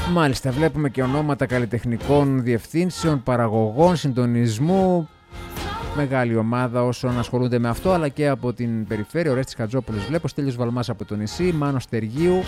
Μάλιστα, βλέπουμε και ονόματα καλλιτεχνικών διευθύνσεων, παραγωγών, συντονισμού. Μεγάλη ομάδα όσων ασχολούνται με αυτό, αλλά και από την περιφέρεια. Ο Ρέστης Χατζόπουλος βλέπω, Στέλιος Βαλμάς από το νησί, Μάνος Τεργίου.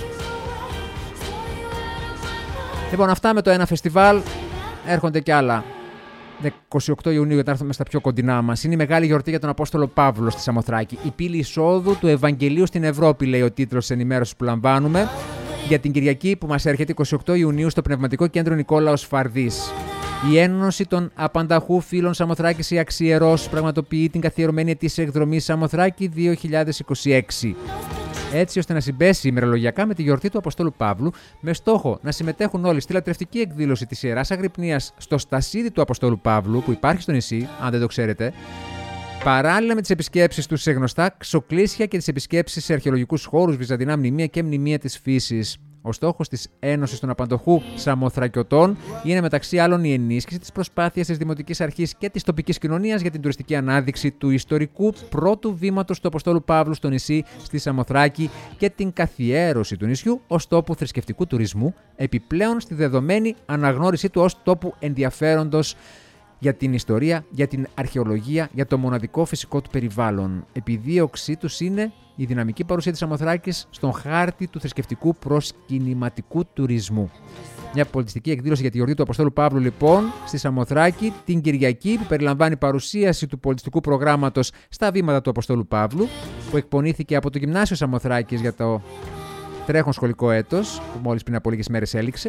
Λοιπόν, αυτά με το ένα φεστιβάλ. Έρχονται κι άλλα. 28 Ιουνίου, για να έρθουμε στα πιο κοντινά μας. Είναι η μεγάλη γιορτή για τον Απόστολο Παύλο στη Σαμοθράκη. Η πύλη εισόδου του Ευαγγελίου στην Ευρώπη, λέει ο τίτλος της ενημέρωσης που λαμβάνουμε. Για την Κυριακή που μας έρχεται 28 Ιουνίου στο Πνευματικό Κέντρο Νικόλαος Φαρδής. Η Ένωση των Απανταχού Φίλων Σαμοθράκης η Αξιερός πραγματοποιεί την καθιερωμένη ετήσια εκδρομή Σαμοθράκη 2026. Έτσι ώστε να συμπέσει ημερολογιακά με τη γιορτή του Αποστόλου Παύλου, με στόχο να συμμετέχουν όλοι στη λατρευτική εκδήλωση της Ιεράς Αγρυπνίας στο στασίδι του Αποστόλου Παύλου, που υπάρχει στο νησί, αν δεν το ξέρετε, παράλληλα με τις επισκέψεις του σε γνωστά ξοκλήσια και τις επισκέψεις σε αρχαιολογικούς χώρους, βυζαντινά μνημεία και μνημεία της φύσης. Ο στόχος της Ένωσης των Απαντοχού Σαμοθρακιωτών είναι μεταξύ άλλων η ενίσχυση της προσπάθειας της Δημοτικής Αρχής και της τοπικής κοινωνίας για την τουριστική ανάδειξη του ιστορικού πρώτου βήματος του Αποστόλου Παύλου στο νησί, στη Σαμοθράκη, και την καθιέρωση του νησιού ως τόπου θρησκευτικού τουρισμού, επιπλέον στη δεδομένη αναγνώρισή του ως τόπου ενδιαφέροντος για την ιστορία, για την αρχαιολογία, για το μοναδικό φυσικό του περιβάλλον. Επιδίωξή τους είναι η δυναμική παρουσία της Σαμοθράκης στον χάρτη του θρησκευτικού προσκυνηματικού τουρισμού. Μια πολιτιστική εκδήλωση για τη γιορτή του Αποστόλου Παύλου, λοιπόν, στη Σαμοθράκη την Κυριακή, που περιλαμβάνει παρουσίαση του πολιτιστικού προγράμματος στα βήματα του Αποστόλου Παύλου, που εκπονήθηκε από το Γυμνάσιο Σαμοθράκης για το τρέχον σχολικό έτος, που μόλις πριν από λίγες μέρες έληξε.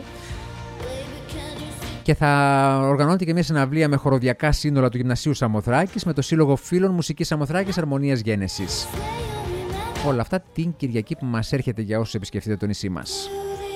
Και θα οργανώνεται και μια συναυλία με χοροδιακά σύνολα του Γυμνασίου Σαμοθράκης με το Σύλλογο Φίλων Μουσικής Σαμοθράκης Αρμονίας Γένεσης. Όλα αυτά την Κυριακή που μας έρχεται για όσους επισκεφτείτε το νησί μας.